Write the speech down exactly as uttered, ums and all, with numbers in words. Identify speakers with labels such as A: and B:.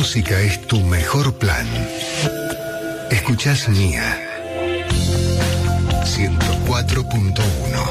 A: música es tu mejor plan. Escuchás Mía ciento cuatro punto uno.